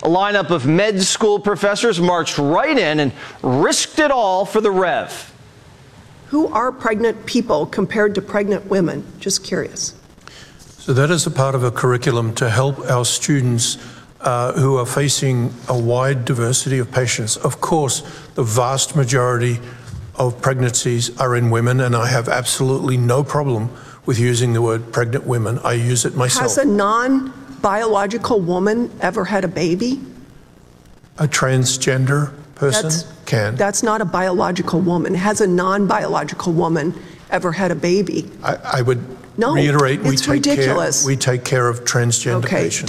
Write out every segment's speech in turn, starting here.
A lineup of med school professors marched right in and risked it all for the Rev. Who are pregnant people compared to pregnant women? Just curious. So that is a part of a curriculum to help our students who are facing a wide diversity of patients. Of course, the vast majority of pregnancies are in women, and I have absolutely no problem with using the word pregnant women. I use it myself. Has a non-biological woman ever had a baby? A transgender person can. That's not a biological woman. Has a non-biological woman ever had a baby? I would reiterate, we take care of transgender patients.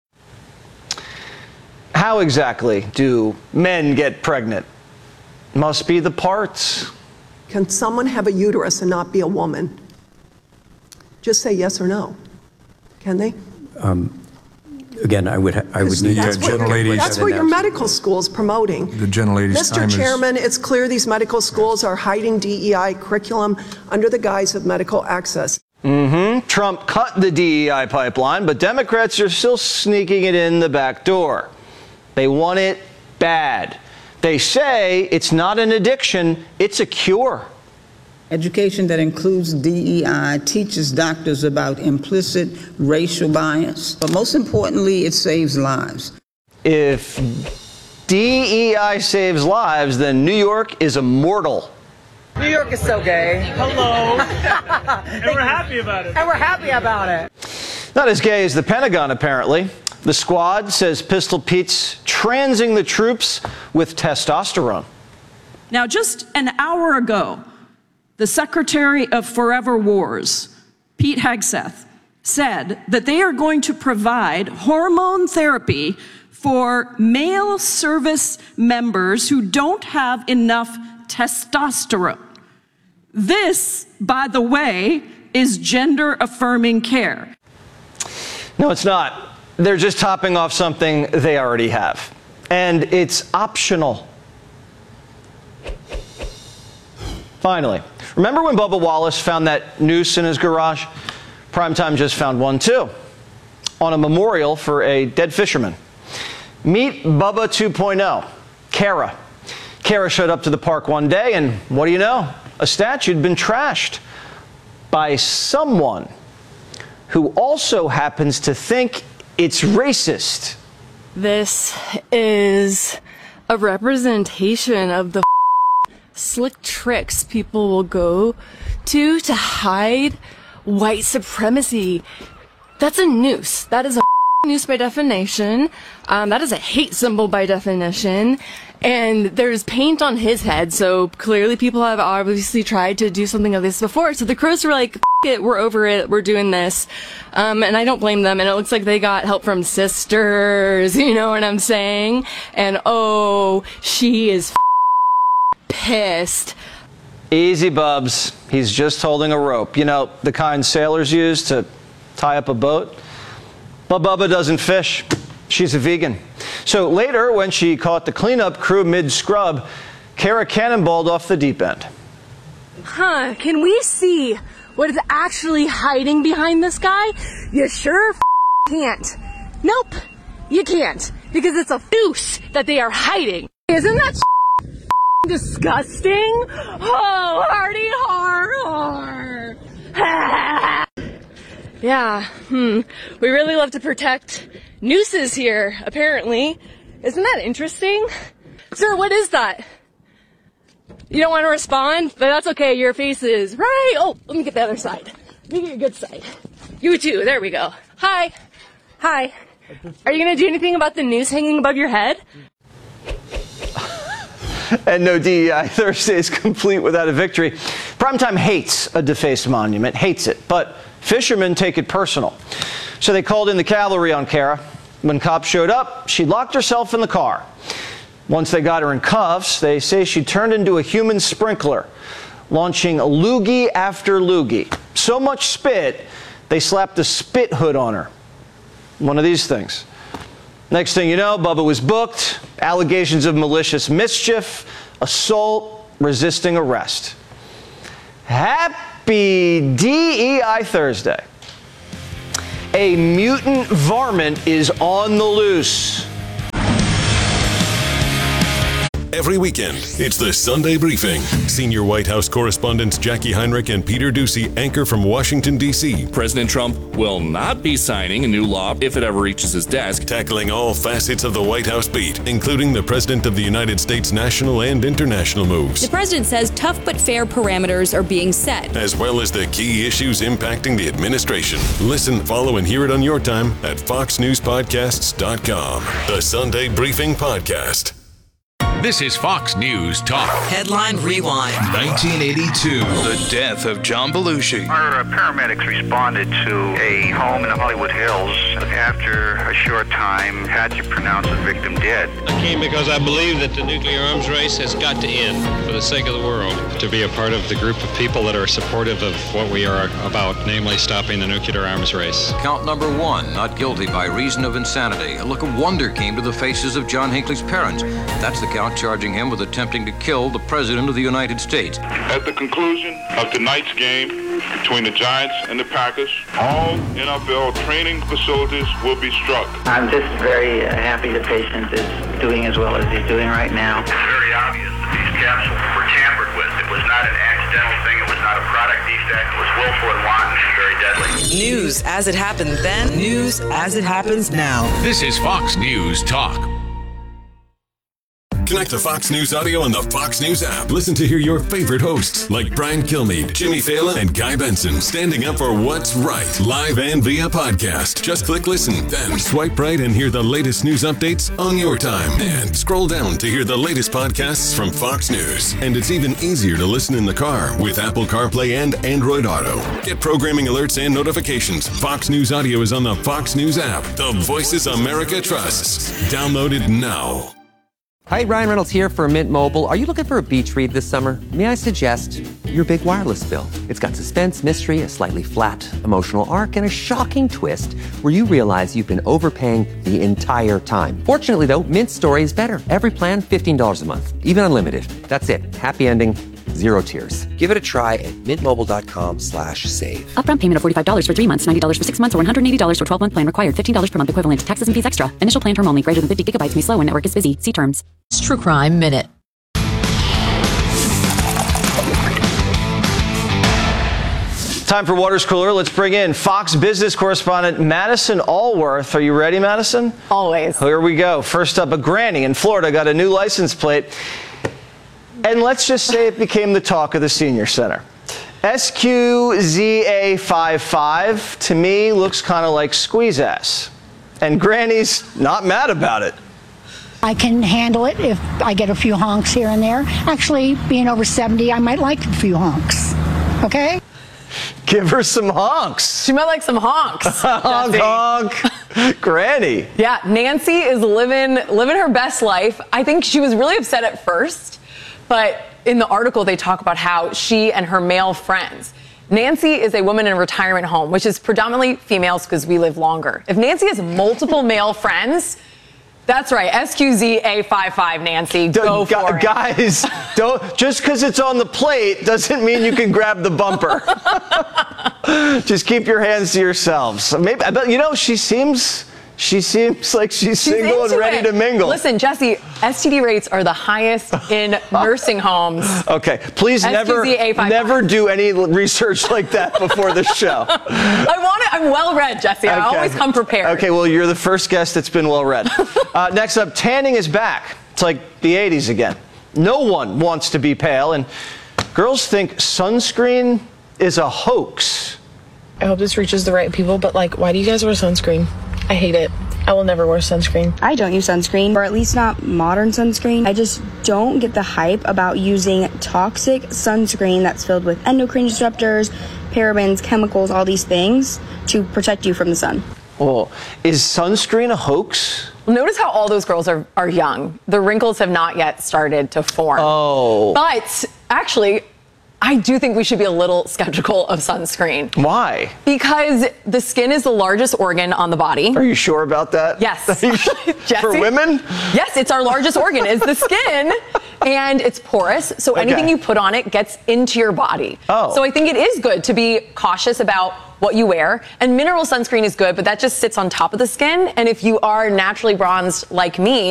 How exactly do men get pregnant? Must be the parts. Can someone have a uterus and not be a woman? Just say yes or no. Can they? Again, I would need That's what your medical school is promoting. The gentlelady's time is... Mr. Chairman, it's clear these medical schools are hiding DEI curriculum under the guise of medical access. Trump cut the DEI pipeline, but Democrats are still sneaking it in the back door. They want it bad. They say it's not an addiction, it's a cure. Education that includes DEI teaches doctors about implicit racial bias, but most importantly, it saves lives. If DEI saves lives, then New York is immortal. New York is so gay. Hello. And we're happy about it. And we're happy about it. Not as gay as the Pentagon, apparently. The Squad says Pistol Pete's transing the troops with testosterone. Now, just an hour ago, the Secretary of Forever Wars, Pete Hegseth, said that they are going to provide hormone therapy for male service members who don't have enough testosterone. This, by the way, is gender-affirming care. No, it's not. They're just topping off something they already have. And it's optional. Finally, remember when Bubba Wallace found that noose in his garage? Primetime just found one too, on a memorial for a dead fisherman. Meet Bubba 2.0, Kara. Kara showed up to the park one day, and what do you know? A statue had been trashed by someone who also happens to think it's racist. This is a representation of the slick tricks people will go to hide white supremacy. That's a noose. That is a noose by definition. That is a hate symbol by definition. And there's paint on his head, so clearly people have obviously tried to do something of this before. So the Crows were like, F it, we're over it, we're doing this. And I don't blame them, and it looks like they got help from sisters, you know what I'm saying? And oh, she is pissed. Easy, Bubs. He's just holding a rope. You know, the kind sailors use to tie up a boat. But Bubba doesn't fish. She's a vegan. So later, when she caught the cleanup crew mid-scrub, Kara cannonballed off the deep end. Huh, can we see what is actually hiding behind this guy? You sure can't. Nope, you can't, because it's a noose that they are hiding. Isn't that disgusting? Oh, hardy har. Yeah, we really love to protect nooses here, apparently. Isn't that interesting? Sir, what is that? You don't want to respond? But that's okay, your face is right. Oh, let me get the other side. Let me get your good side. You too, there we go. Hi. Hi. Are you going to do anything about the noose hanging above your head? And no DEI Thursday is complete without a victory. Primetime hates a defaced monument, hates it, but fishermen take it personal. So they called in the cavalry on Kara. When cops showed up, she locked herself in the car. Once they got her in cuffs, they say she turned into a human sprinkler, launching loogie after loogie. So much spit, they slapped a spit hood on her. One of these things. Next thing you know, Bubba was booked, allegations of malicious mischief, assault, resisting arrest. Happy DEI Thursday. A mutant varmint is on the loose. every weekend. It's the Sunday Briefing. Senior White House correspondents Jackie Heinrich and Peter Doocy anchor from Washington, D.C. President Trump will not be signing a new law if it ever reaches his desk. Tackling all facets of the White House beat, including the President of the United States national and international moves. The president says tough but fair parameters are being set, as well as the key issues impacting the administration. Listen, follow, and hear it on your time at foxnewspodcasts.com. The Sunday Briefing Podcast. This is Fox News Talk. Headline Rewind. 1982. The death of John Belushi. Our paramedics responded to a home in the Hollywood Hills. After a short time, had to pronounce the victim dead. I came because I believe that the nuclear arms race has got to end for the sake of the world. To be a part of the group of people that are supportive of what we are about, namely stopping the nuclear arms race. Count number 1, not guilty by reason of insanity. A look of wonder came to the faces of John Hinckley's parents. That's the count charging him with attempting to kill the President of the United States. At the conclusion of tonight's game between the Giants and the Packers, all NFL training facilities will be struck. I'm just very happy the patient is doing as well as he's doing right now. It's very obvious that these capsules were tampered with. It was not an accidental thing. It was not a product defect. It was willful and wanton and very deadly. News as it happened then, news as it happens now. This is Fox News Talk. Connect to Fox News Audio on the Fox News app. Listen to hear your favorite hosts like Brian Kilmeade, Jimmy Fallon, and Guy Benson standing up for what's right, live and via podcast. Just click listen, then swipe right and hear the latest news updates on your time. And scroll down to hear the latest podcasts from Fox News. And it's even easier to listen in the car with Apple CarPlay and Android Auto. Get programming alerts and notifications. Fox News Audio is on the Fox News app. The Voices America trusts. Download it now. Hi, Ryan Reynolds here for Mint Mobile. Are you looking for a beach read this summer? May I suggest your big wireless bill? It's got suspense, mystery, a slightly flat emotional arc, and a shocking twist where you realize you've been overpaying the entire time. Fortunately, though, Mint's story is better. Every plan, $15 a month, even unlimited. That's it. Happy ending. Zero tears. Give it a try at mintmobile.com/save. Upfront payment of $45 for 3 months, $90 for 6 months, or $180 for 12-month plan required. $15 per month equivalent. Taxes and fees extra. Initial plan term only. Greater than 50 gigabytes may slow when network is busy. See terms. True Crime Minute. Time for Water's Cooler. Let's bring in Fox Business correspondent Madison Allworth. Are you ready, Madison? Always. Here we go. First up, a granny in Florida got a new license plate. And let's just say it became the talk of the senior center. SQZA55, to me, looks kind of like squeeze ass. And Granny's not mad about it. I can handle it if I get a few honks here and there. Actually, being over 70, I might like a few honks. Okay? Give her some honks. She might like some honks. Honk, honk. Granny. Yeah, Nancy is living her best life. I think she was really upset at first. But in the article, they talk about how she and her male friends. Nancy is a woman in a retirement home, which is predominantly females because we live longer. If Nancy has multiple male friends, that's right, SQZA55, Nancy, go for it. Guys, don't, just because it's on the plate doesn't mean you can grab the bumper. Just keep your hands to yourselves. Maybe, but you know, she seems like she's single and ready to mingle. Listen, Jesse, STD rates are the highest in nursing homes. Okay, please never do any research like that before the show. I'm well read, Jesse. Okay. I always come prepared. Okay, well, you're the first guest that's been well read. Next up, tanning is back. It's like the 80s again. No one wants to be pale, and girls think sunscreen is a hoax. I hope this reaches the right people, but why do you guys wear sunscreen? I hate it. I will never wear sunscreen. I don't use sunscreen, or at least not modern sunscreen. I just don't get the hype about using toxic sunscreen that's filled with endocrine disruptors, parabens, chemicals, all these things to protect you from the sun. Oh, is sunscreen a hoax? Notice how all those girls are young. The wrinkles have not yet started to form. Oh. But actually, I do think we should be a little skeptical of sunscreen. Why? Because the skin is the largest organ on the body. Are you sure about that? Yes. Jesse? For women? Yes, it's our largest organ, is the skin. And it's porous, so anything you put on it gets into your body. Oh. So I think it is good to be cautious about what you wear. And mineral sunscreen is good, but that just sits on top of the skin. And if you are naturally bronzed like me,